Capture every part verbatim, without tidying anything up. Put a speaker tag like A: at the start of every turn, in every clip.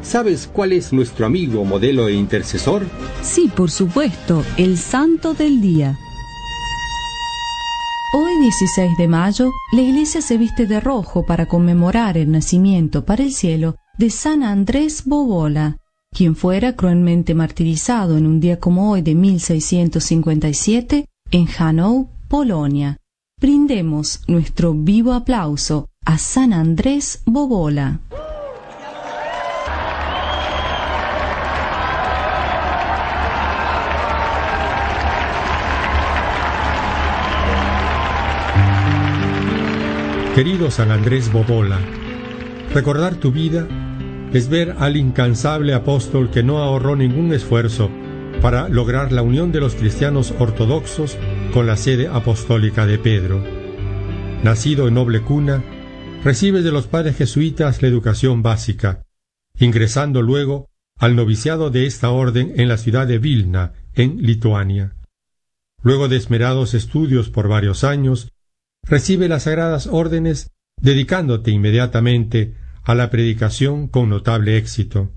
A: ¿Sabes cuál es nuestro amigo, modelo e intercesor?
B: Sí, por supuesto, el santo del día. Hoy, dieciséis de mayo, la iglesia se viste de rojo para conmemorar el nacimiento para el cielo de San Andrés Bobola, quien fuera cruelmente martirizado en un día como hoy de mil seiscientos cincuenta y siete en Hanau, Polonia. Brindemos nuestro vivo aplauso a San Andrés Bobola.
C: Querido San Andrés Bobola, recordar tu vida es ver al incansable apóstol que no ahorró ningún esfuerzo para lograr la unión de los cristianos ortodoxos con la sede apostólica de Pedro. Nacido en noble cuna, recibe de los padres jesuitas la educación básica, ingresando luego al noviciado de esta orden en la ciudad de Vilna, en Lituania. Luego de esmerados estudios por varios años, recibe las sagradas órdenes, dedicándote inmediatamente a la predicación con notable éxito.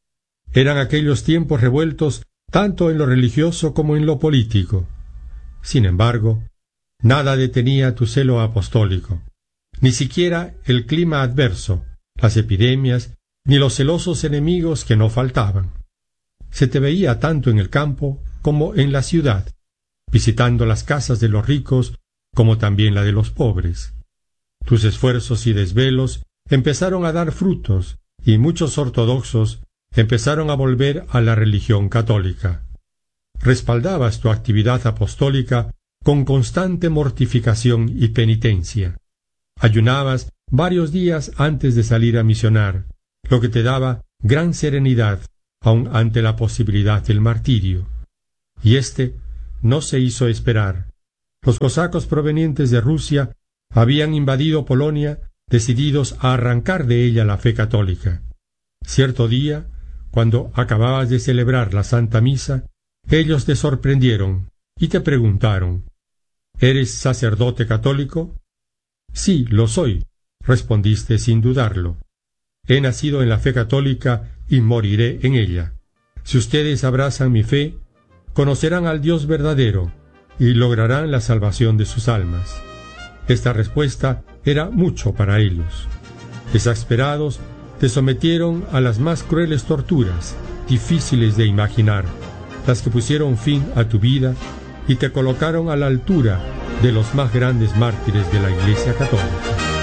C: Eran aquellos tiempos revueltos tanto en lo religioso como en lo político. Sin embargo, nada detenía tu celo apostólico, ni siquiera el clima adverso, las epidemias, ni los celosos enemigos que no faltaban. Se te veía tanto en el campo como en la ciudad, visitando las casas de los ricos como también la de los pobres. Tus esfuerzos y desvelos empezaron a dar frutos, y muchos ortodoxos empezaron a volver a la religión católica. Respaldabas tu actividad apostólica con constante mortificación y penitencia. Ayunabas varios días antes de salir a misionar, lo que te daba gran serenidad, aun ante la posibilidad del martirio. Y éste no se hizo esperar. Los cosacos provenientes de Rusia habían invadido Polonia, decididos a arrancar de ella la fe católica. Cierto día, cuando acababas de celebrar la Santa Misa, ellos te sorprendieron y te preguntaron: ¿eres sacerdote católico? Sí, lo soy, respondiste sin dudarlo. He nacido en la fe católica y moriré en ella. Si ustedes abrazan mi fe, conocerán al Dios verdadero y lograrán la salvación de sus almas. Esta respuesta era mucho para ellos. Exasperados, te sometieron a las más crueles torturas, difíciles de imaginar, las que pusieron fin a tu vida y te colocaron a la altura de los más grandes mártires de la Iglesia Católica.